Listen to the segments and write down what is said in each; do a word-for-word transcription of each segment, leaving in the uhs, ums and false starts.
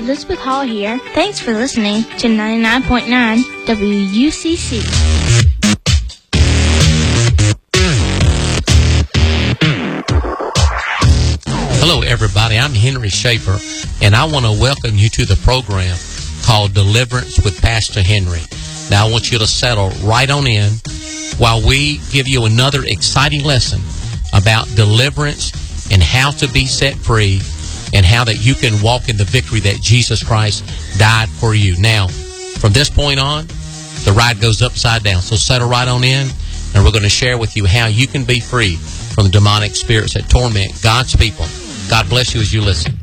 Elizabeth Hall here. Thanks for listening to ninety-nine point nine W U C C. Hello, everybody. I'm Henry Schaefer, and I want to welcome you to the program called Deliverance with Pastor Henry. Now, I want you to settle right on in while we give you another exciting lesson about deliverance and how to be set free and how that you can walk in the victory that Jesus Christ died for you. Now, from this point on, the ride goes upside down. So settle right on in, and we're going to share with you how you can be free from the demonic spirits that torment God's people. God bless you as you listen.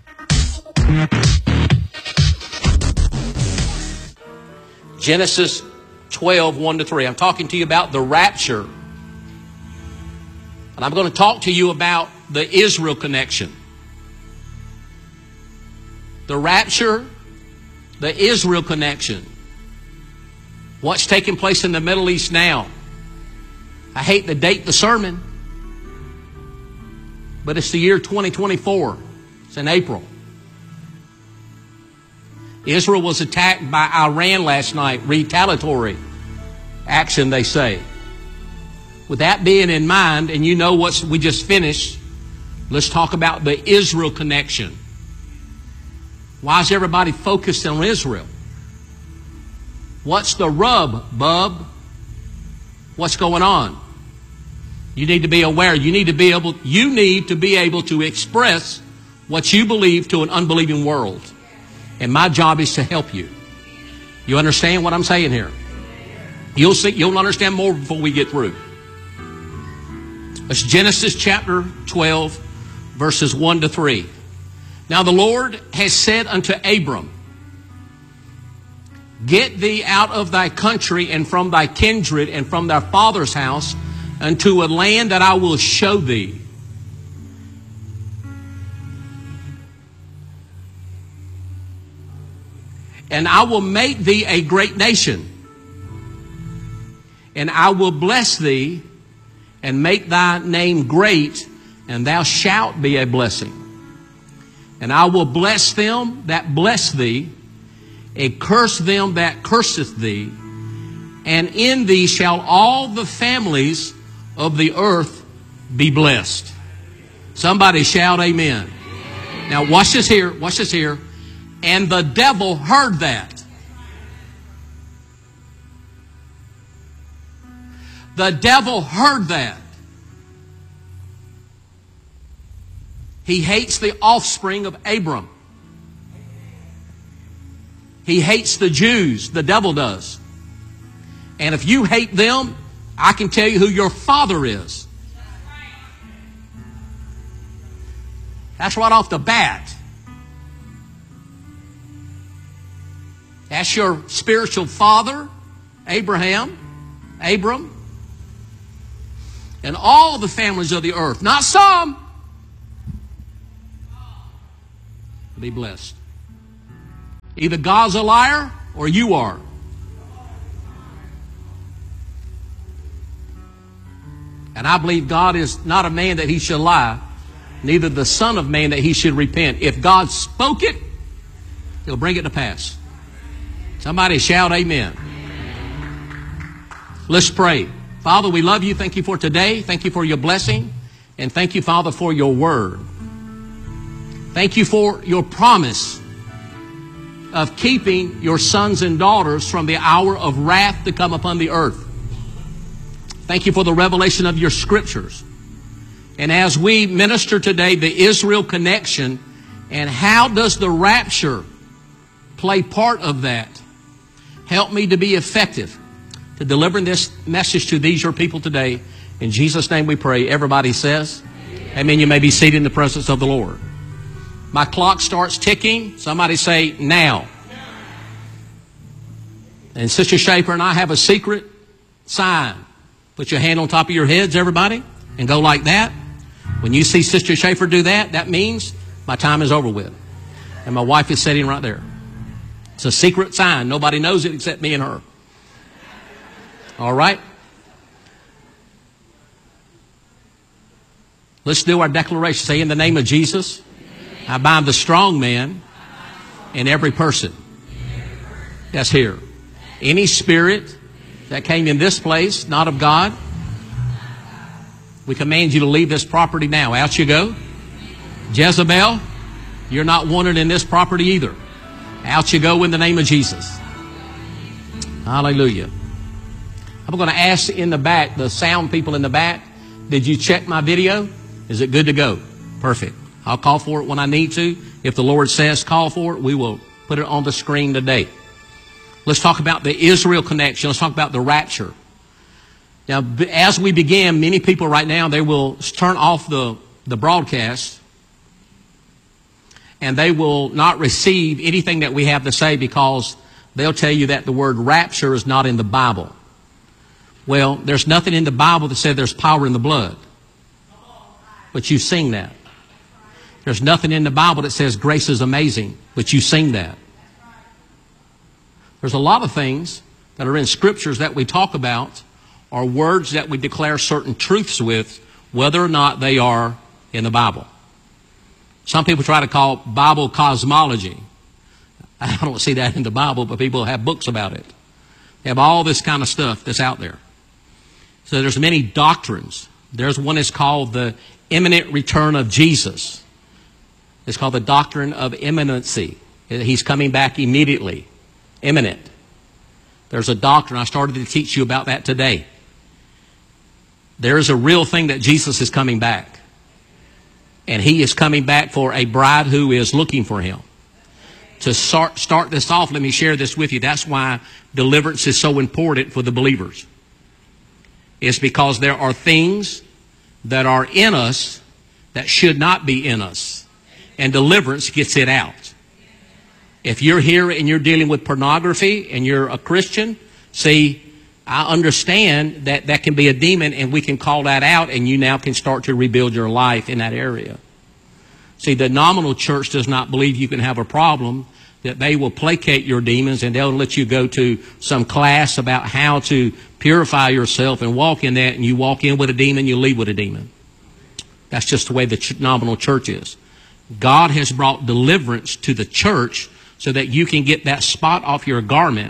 Genesis twelve, one to three. I'm talking to you about the rapture. And I'm going to talk to you about the Israel connection. The rapture, the Israel connection. What's taking place in the Middle East now? I hate to date the sermon, but it's the year twenty twenty-four. It's in April. Israel was attacked by Iran last night. Retaliatory action, they say. With that being in mind, and you know what we just finished, let's talk about the Israel connection. Why is everybody focused on Israel? What's the rub, bub? What's going on? You need to be aware. You need to be able, you need to be able to express what you believe to an unbelieving world. And my job is to help you. You understand what I'm saying here? You'll see, you'll understand more before we get through. It's Genesis chapter twelve, verses one to three. Now the Lord has said unto Abram, Get thee out of thy country and from thy kindred and from thy father's house unto a land that I will show thee. And I will make thee a great nation. And I will bless thee and make thy name great, and thou shalt be a blessing. And I will bless them that bless thee, and curse them that curseth thee. And in thee shall all the families of the earth be blessed. Somebody shout amen. Now watch this here, watch this here. And the devil heard that. The devil heard that. He hates the offspring of Abram. He hates the Jews. The devil does. And if you hate them, I can tell you who your father is. That's right off the bat. That's your spiritual father, Abraham, Abram, and all the families of the earth. Not some. Be blessed. Either God's a liar or you are. And I believe God is not a man that he should lie, neither the son of man that he should repent. If God spoke it, he'll bring it to pass. Somebody shout amen. Let's pray. Father, we love you. Thank you for today. Thank you for your blessing. And thank you, Father, for your word. Thank you for your promise of keeping your sons and daughters from the hour of wrath to come upon the earth. Thank you for the revelation of your scriptures. And as we minister today, the Israel connection, and how does the rapture play part of that? Help me to be effective to delivering this message to these your people today. In Jesus' name we pray. Everybody says, amen. Amen. You may be seated in the presence of the Lord. My clock starts ticking. Somebody say, now. And Sister Schaefer and I have a secret sign. Put your hand on top of your heads, everybody, and go like that. When you see Sister Schaefer do that, that means my time is over with. And my wife is sitting right there. It's a secret sign. Nobody knows it except me and her. All right? Let's do our declaration. Say, in the name of Jesus, I bind the strong man in every person that's here. Any spirit that came in this place, not of God, we command you to leave this property now. Out you go. Jezebel, you're not wanted in this property either. Out you go in the name of Jesus. Hallelujah. I'm going to ask in the back, the sound people in the back, did you check my video? Is it good to go? Perfect. I'll call for it when I need to. If the Lord says call for it, we will put it on the screen today. Let's talk about the Israel connection. Let's talk about the rapture. Now, as we begin, many people right now, they will turn off the, the broadcast and they will not receive anything that we have to say because they'll tell you that the word rapture is not in the Bible. Well, there's nothing in the Bible that says there's power in the blood. But you sing that. There's nothing in the Bible that says grace is amazing, but you sing that. There's a lot of things that are in scriptures that we talk about are words that we declare certain truths with, whether or not they are in the Bible. Some people try to call Bible cosmology. I don't see that in the Bible, but people have books about it. They have all this kind of stuff that's out there. So there's many doctrines. There's one that's called the imminent return of Jesus. It's called the doctrine of imminency. He's coming back immediately. Imminent. There's a doctrine. I started to teach you about that today. There is a real thing that Jesus is coming back. And He is coming back for a bride who is looking for Him. To start, start this off, let me share this with you. That's why deliverance is so important for the believers. It's because there are things that are in us that should not be in us. And deliverance gets it out. If you're here and you're dealing with pornography and you're a Christian, see, I understand that that can be a demon and we can call that out and you now can start to rebuild your life in that area. See, the nominal church does not believe you can have a problem, that they will placate your demons and they'll let you go to some class about how to purify yourself and walk in that, and you walk in with a demon, you leave with a demon. That's just the way the ch- nominal church is. God has brought deliverance to the church so that you can get that spot off your garment,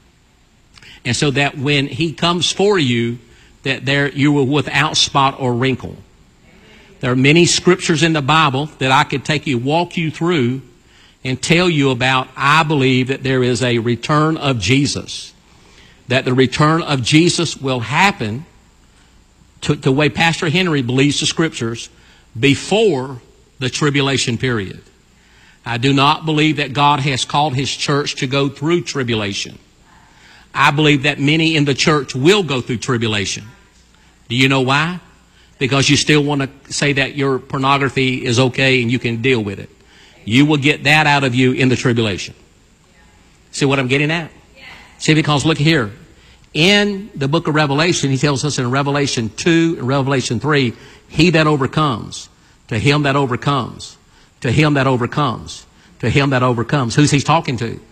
and so that when He comes for you, that there you are without spot or wrinkle. There are many scriptures in the Bible that I could take you, walk you through, and tell you about. I believe that there is a return of Jesus. That the return of Jesus will happen to the way Pastor Henry believes the scriptures before the tribulation period. I do not believe that God has called His church to go through tribulation. I believe that many in the church will go through tribulation. Do you know why? Because you still want to say that your pornography is okay and you can deal with it. You will get that out of you in the tribulation. See what I'm getting at? See, because look here. In the book of Revelation, He tells us in Revelation two and Revelation three, He that overcomes, to him that overcomes, to him that overcomes, to him that overcomes. Who's He talking to?